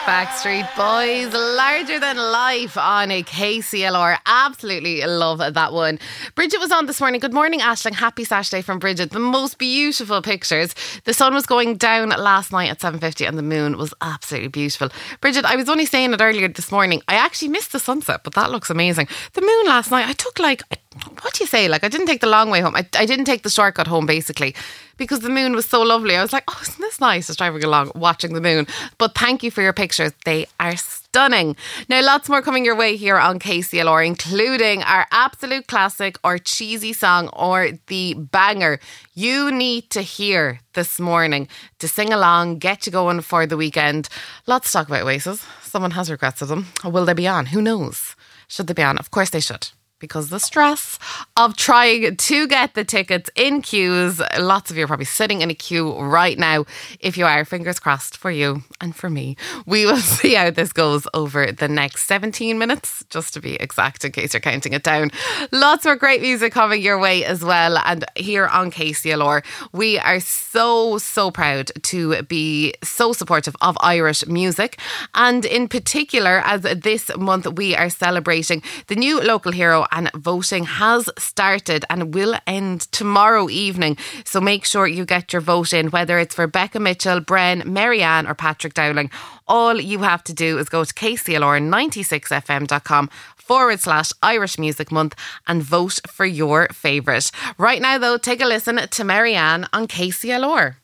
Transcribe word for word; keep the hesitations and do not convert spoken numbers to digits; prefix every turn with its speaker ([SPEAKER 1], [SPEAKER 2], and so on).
[SPEAKER 1] Backstreet Boys, Larger Than Life on a K C L R. Absolutely love that one. Bridget was on this morning. Good morning, Aisling. Happy Saturday from Bridget. The most beautiful pictures. The sun was going down last night at seven fifty and the moon was absolutely beautiful. Bridget, I was only saying it earlier this morning. I actually missed the sunset, but that looks amazing. The moon last night, I took like, what do you say? Like, I didn't take the long way home. I, I didn't take the shortcut home, basically, because the moon was so lovely. I was like, oh, isn't this nice, just driving along, watching the moon. But thank you for your pictures. They are stunning. Now, lots more coming your way here on K C L R, including our absolute classic or cheesy song or the banger you need to hear this morning to sing along, get you going for the weekend. Lots to talk about Oasis. Someone has regrets of them. Or will they be on? Who knows? Should they be on? Of course they should. Because the stress of trying to get the tickets in queues, lots of you are probably sitting in a queue right now. If you are, fingers crossed for you and for me. We will see how this goes over the next seventeen minutes, just to be exact in case you're counting it down. Lots more great music coming your way as well. And here on K C L R, we are so, so proud to be so supportive of Irish music. And in particular, as this month we are celebrating the new local hero, and voting has started and will end tomorrow evening. So make sure you get your vote in, whether it's for Becca Mitchell, Bren, Marianne or Patrick Dowling. All you have to do is go to K C L R ninety-six F M dot com forward slash Irish Music Month and vote for your favourite. Right now though, take a listen to Marianne on K C L R.